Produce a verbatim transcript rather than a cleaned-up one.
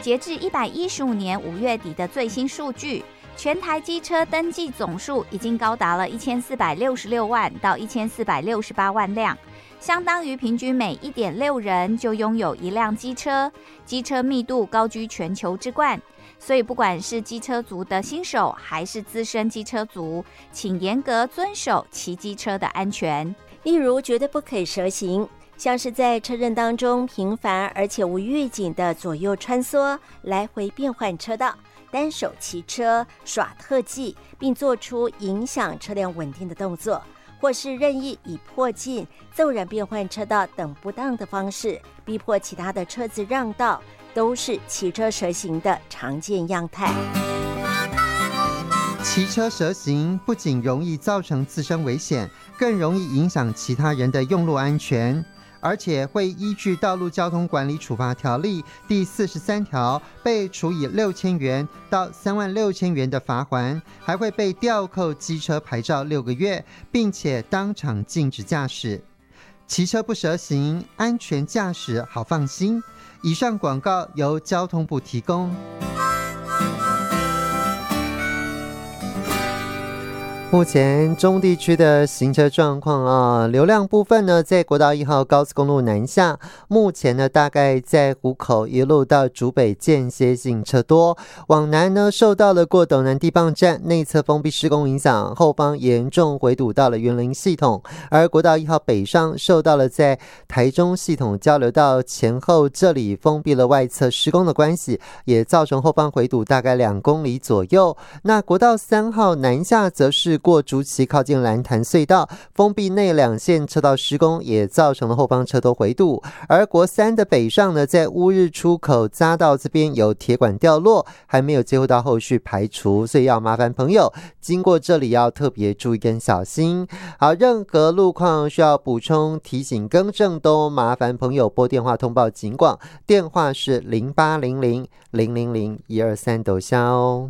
截至一百一十五年五月底的最新数据，全台机车登记总数已经高达了一千四百六十六万到一千四百六十八万辆，相当于平均每 一点六人就拥有一辆机车，机车密度高居全球之冠。所以不管是机车族的新手还是资深机车族，请严格遵守骑机车的安全。 例如绝对不可以蛇行，像是在车阵当中频繁而且无预警的左右穿梭，来回变换车道，单手骑车耍特技，并做出影响车辆稳定的动作，或是任意以迫近、骤然变换车道等不当的方式逼迫其他的车子让道，都是骑车蛇行的常见样态。 骑车蛇行不仅容易造成自身危险，更容易影响其他人的用路安全，而且会依据《道路交通管理处罚条例》第四十三条被处以六千元到三万六千元的罚锾，还会被吊扣机车牌照六个月，并且当场禁止驾驶。骑车不蛇行，安全驾驶好放心。以上广告由交通部提供。目前中地区的行车状况啊，流量部分呢，在国道一号高速公路南下，目前呢大概在湖口一路到竹北间歇性车多，往南呢受到了过斗南地磅站内侧封闭施工影响，后方严重回堵到了云林系统，而国道一号北上受到了在台中系统交流道前后这里封闭了外侧施工的关系，也造成后方回堵大概两公里左右。那国道三号南下则是过竹崎靠近蓝潭隧道，封闭内两线车道施工，也造成了后方车多回堵。而国三的北上呢，在乌日出口匝道这边有铁管掉落，还没有接获到后续排除，所以要麻烦朋友经过这里要特别注意跟小心。好，任何路况需要补充提醒更正，都麻烦朋友拨电话通报警广，电话是零八零零零零零一二三，抖下哦。